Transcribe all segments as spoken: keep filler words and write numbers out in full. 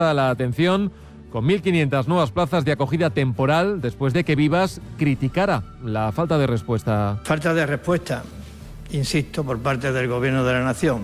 la atención con mil quinientas nuevas plazas de acogida temporal después de que Vivas criticara la falta de respuesta. Falta de respuesta, insisto, por parte del Gobierno de la Nación.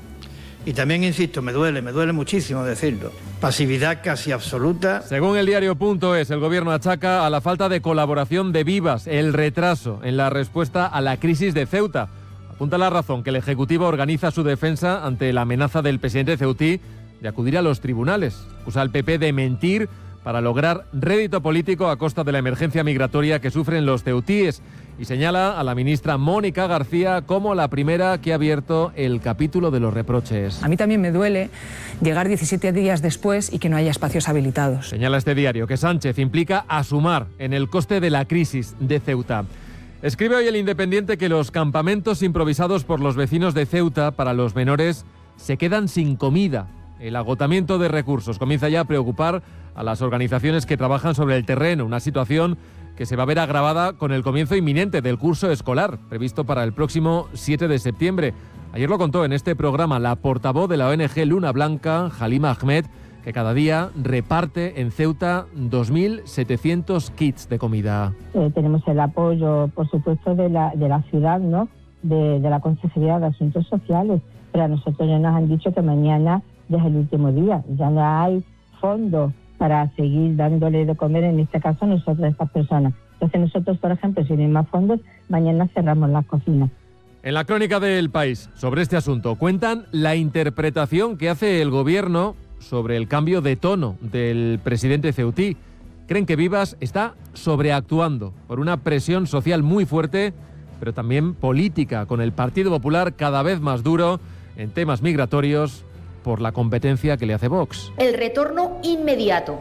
Y también, insisto, me duele, me duele muchísimo decirlo. Pasividad casi absoluta. Según el diario Punto Es, el Gobierno achaca a la falta de colaboración de Vivas el retraso en la respuesta a la crisis de Ceuta. Apunta La Razón que el Ejecutivo organiza su defensa ante la amenaza del presidente ceutí de acudir a los tribunales. Acusa al P P de mentir para lograr rédito político a costa de la emergencia migratoria que sufren los ceutíes y señala a la ministra Mónica García como la primera que ha abierto el capítulo de los reproches. A mí también me duele llegar diecisiete días después y que no haya espacios habilitados. Señala este diario que Sánchez implica a sumar en el coste de la crisis de Ceuta. Escribe hoy el Independiente que los campamentos improvisados por los vecinos de Ceuta para los menores se quedan sin comida. El agotamiento de recursos comienza ya a preocupar a las organizaciones que trabajan sobre el terreno, una situación que se va a ver agravada con el comienzo inminente del curso escolar, previsto para el próximo siete de septiembre. Ayer lo contó en este programa la portavoz de la O N G Luna Blanca, Halima Ahmed, que cada día reparte en Ceuta dos mil setecientos kits de comida. Eh, tenemos el apoyo, por supuesto, de la, de la ciudad, ¿no? De, de la Consejería de Asuntos Sociales, pero a nosotros ya nos han dicho que mañana ya es el último día, ya no hay fondos para seguir dándole de comer, en este caso nosotros a estas personas. Entonces nosotros, por ejemplo, si no hay más fondos, mañana cerramos las cocinas. En la crónica del País, sobre este asunto, cuentan la interpretación que hace el Gobierno sobre el cambio de tono del presidente ceutí. Creen que Vivas está sobreactuando por una presión social muy fuerte, pero también política, con el Partido Popular cada vez más duro en temas migratorios por la competencia que le hace Vox. El retorno inmediato.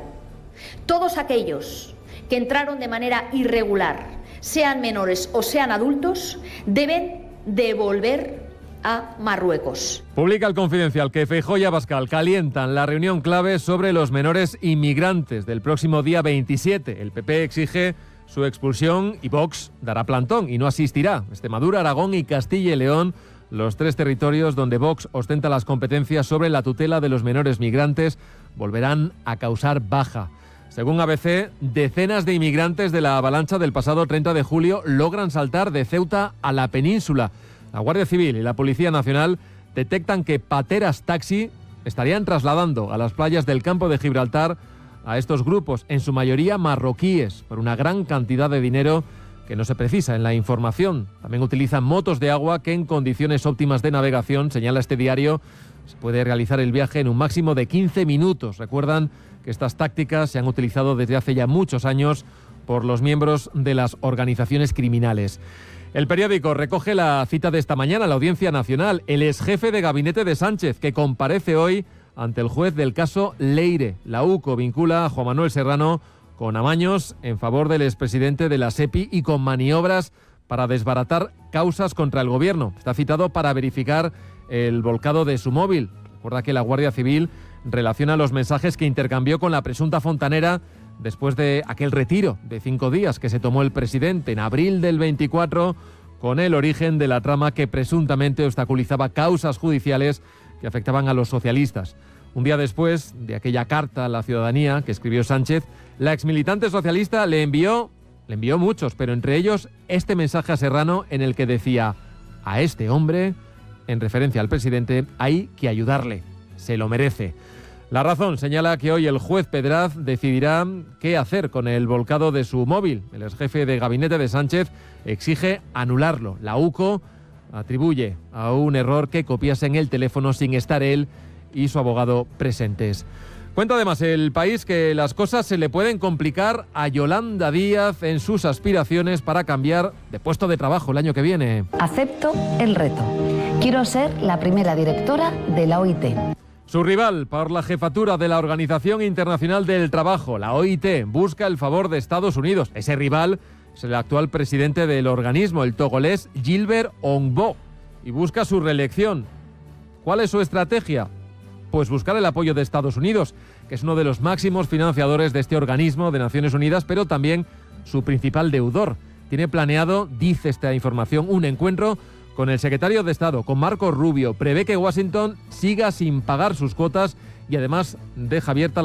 Todos aquellos que entraron de manera irregular, sean menores o sean adultos, deben devolver a Marruecos. Publica el Confidencial que Feijóo y Abascal calientan la reunión clave sobre los menores inmigrantes del próximo día veintisiete. El P P exige su expulsión y Vox dará plantón y no asistirá. Extremadura, Aragón y Castilla y León, los tres territorios donde Vox ostenta las competencias sobre la tutela de los menores migrantes, volverán a causar baja. Según A B C, decenas de inmigrantes de la avalancha del pasado treinta de julio logran saltar de Ceuta a la península. La Guardia Civil y la Policía Nacional detectan que pateras taxi estarían trasladando a las playas del campo de Gibraltar a estos grupos, en su mayoría marroquíes, por una gran cantidad de dinero que no se precisa en la información. También utilizan motos de agua que en condiciones óptimas de navegación, señala este diario, se puede realizar el viaje en un máximo de quince minutos. Recuerdan que estas tácticas se han utilizado desde hace ya muchos años por los miembros de las organizaciones criminales. El periódico recoge la cita de esta mañana, la Audiencia Nacional, el exjefe de gabinete de Sánchez, que comparece hoy ante el juez del caso Leire. La UCO vincula a Juan Manuel Serrano con amaños en favor del expresidente de la SEPI y con maniobras para desbaratar causas contra el gobierno. Está citado para verificar el volcado de su móvil. Recuerda que la Guardia Civil relaciona los mensajes que intercambió con la presunta fontanera después de aquel retiro de cinco días que se tomó el presidente en abril del veinticuatro, con el origen de la trama que presuntamente obstaculizaba causas judiciales que afectaban a los socialistas. Un día después de aquella carta a la ciudadanía que escribió Sánchez, la exmilitante socialista le envió, le envió muchos, pero entre ellos este mensaje a Serrano en el que decía: a este hombre, en referencia al presidente, hay que ayudarle, se lo merece. La Razón señala que hoy el juez Pedraz decidirá qué hacer con el volcado de su móvil. El exjefe de gabinete de Sánchez exige anularlo. La UCO atribuye a un error que copiase en el teléfono sin estar él y su abogado presentes. Cuenta además El País que las cosas se le pueden complicar a Yolanda Díaz en sus aspiraciones para cambiar de puesto de trabajo el año que viene. Acepto el reto. Quiero ser la primera directora de la O I T. Su rival por la jefatura de la Organización Internacional del Trabajo, la O I T, busca el favor de Estados Unidos. Ese rival es el actual presidente del organismo, el togolés Gilbert Ongbo, y busca su reelección. ¿Cuál es su estrategia? Pues buscar el apoyo de Estados Unidos, que es uno de los máximos financiadores de este organismo de Naciones Unidas, pero también su principal deudor. Tiene planeado, dice esta información, un encuentro con el secretario de Estado, con Marco Rubio. Prevé que Washington siga sin pagar sus cuotas y además deja abierta la